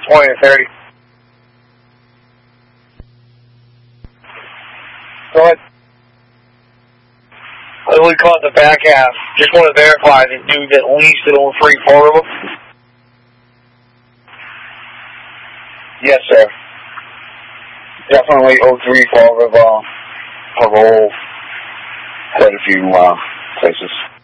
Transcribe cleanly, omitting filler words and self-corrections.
20 to 30. Go ahead. We caught the back half. Just want to verify that dude's at least at 03-4 of them. Yes, sir. Definitely 03-4 of all. Quite a few places.